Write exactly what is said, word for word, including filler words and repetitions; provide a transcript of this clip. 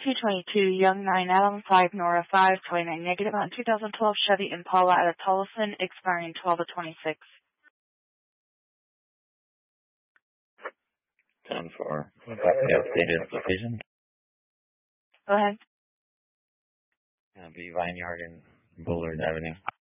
two twenty-two Young nine Adam five Nora five twenty-nine negative on two thousand twelve Chevy Impala at a Tolleson expiring twelve of twenty-six. ten four. The updated location. Go ahead. Uh, B Vineyard and Bullard Avenue.